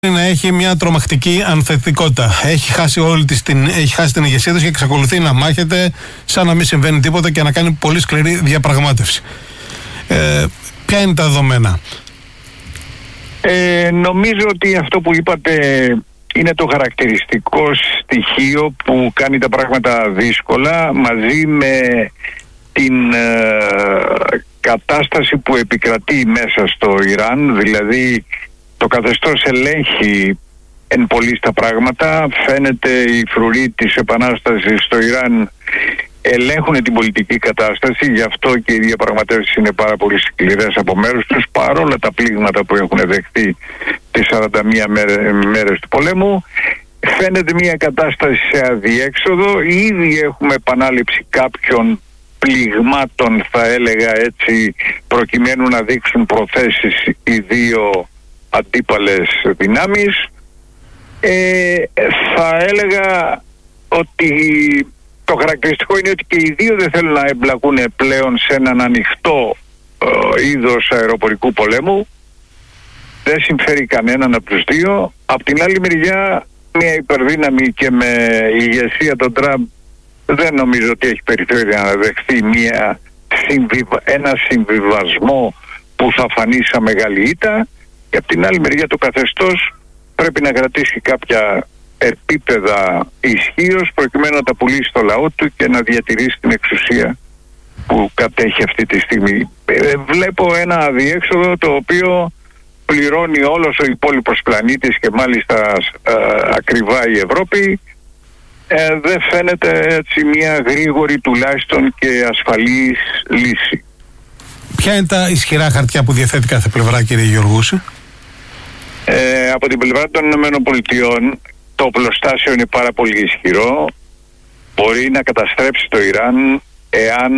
να έχει μια τρομακτική ανθεκτικότητα. Έχει χάσει την ηγεσία της και εξακολουθεί να μάχεται σαν να μην συμβαίνει τίποτα και να κάνει πολύ σκληρή διαπραγμάτευση. Ποια είναι τα δεδομένα? Νομίζω ότι αυτό που είπατε είναι το χαρακτηριστικό στοιχείο που κάνει τα πράγματα δύσκολα, μαζί με την κατάσταση που επικρατεί μέσα στο Ιράν. Δηλαδή το καθεστώς ελέγχει εν πολύ στα πράγματα. Φαίνεται οι φρουροί της επανάστασης στο Ιράν ελέγχουν την πολιτική κατάσταση, γι' αυτό και οι διαπραγματεύσεις είναι πάρα πολύ σκληρές από μέρους τους, παρόλα τα πλήγματα που έχουν δεχτεί τις 41 μέρες του πολέμου. Φαίνεται μια κατάσταση σε αδιέξοδο. Ήδη έχουμε επανάληψη κάποιων πληγμάτων, θα έλεγα έτσι, προκειμένου να δείξουν προθέσεις οι δύο αντίπαλες δυνάμεις. Θα έλεγα ότι το χαρακτηριστικό είναι ότι και οι δύο δεν θέλουν να εμπλακούν πλέον σε έναν ανοιχτό είδος αεροπορικού πολέμου. Δεν συμφέρει κανέναν από τους δύο. Απ' την άλλη μεριά, μια υπερδύναμη και με ηγεσία τον Τραμπ δεν νομίζω ότι έχει περιθώρια να δεχθεί ένα συμβιβασμό που θα φανεί σαν μεγάλη ήττα. Και απ' την άλλη μεριά το καθεστώς πρέπει να κρατήσει κάποια επίπεδα ισχύως προκειμένου να τα πουλήσει στο λαό του και να διατηρήσει την εξουσία που κατέχει αυτή τη στιγμή. Βλέπω ένα αδιέξοδο το οποίο πληρώνει όλος ο υπόλοιπος πλανήτης και μάλιστα ακριβά η Ευρώπη. Δεν φαίνεται έτσι μια γρήγορη τουλάχιστον και ασφαλής λύση. Ποια είναι τα ισχυρά χαρτιά που διαθέτει κάθε πλευρά, κύριε Γεωργούση? Από την πλευρά των ΗΠΑ το οπλοστάσιο είναι πάρα πολύ ισχυρό. Μπορεί να καταστρέψει το Ιράν εάν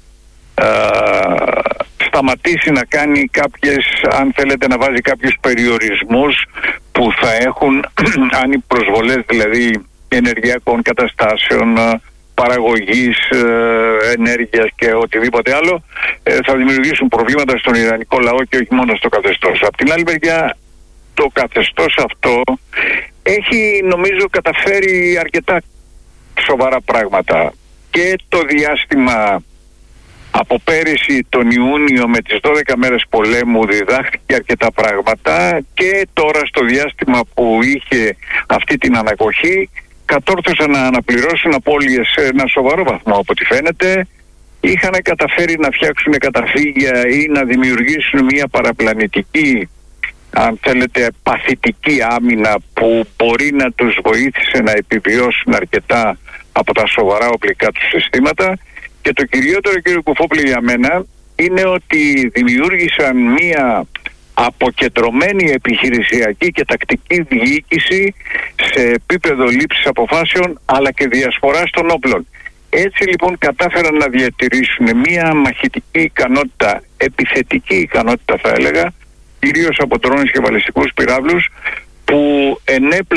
σταματήσει να κάνει κάποιες, αν θέλετε, να βάζει κάποιους περιορισμούς που θα έχουν αν οι προσβολές δηλαδή ενεργειακών καταστάσεων, παραγωγής ενέργειας και οτιδήποτε άλλο θα δημιουργήσουν προβλήματα στον ιρανικό λαό και όχι μόνο στο καθεστώς. Απ' την άλλη μεριά, το καθεστώς αυτό έχει νομίζω καταφέρει αρκετά σοβαρά πράγματα. Και το διάστημα από πέρυσι τον Ιούνιο με τις 12 μέρες πολέμου διδάχθηκε αρκετά πράγματα, και τώρα στο διάστημα που είχε αυτή την ανακοχή κατόρθωσαν να αναπληρώσουν απώλειες σε ένα σοβαρό βαθμό από ό,τι φαίνεται. Είχαν καταφέρει να φτιάξουν καταφύγια ή να δημιουργήσουν μια παραπλανητική, αν θέλετε, παθητική άμυνα που μπορεί να τους βοήθησε να επιβιώσουν αρκετά από τα σοβαρά οπλικά τους συστήματα. Και το κυριότερο, κύριε Κουφόπουλε, για μένα είναι ότι δημιούργησαν μία αποκεντρωμένη επιχειρησιακή και τακτική διοίκηση σε επίπεδο λήψης αποφάσεων αλλά και διασποράς των όπλων. Έτσι λοιπόν κατάφεραν να διατηρήσουν μία μαχητική ικανότητα, επιθετική ικανότητα θα έλεγα, κυρίως από τρώνες και βαλιστικούς πυράβλους, που ενέπλεκε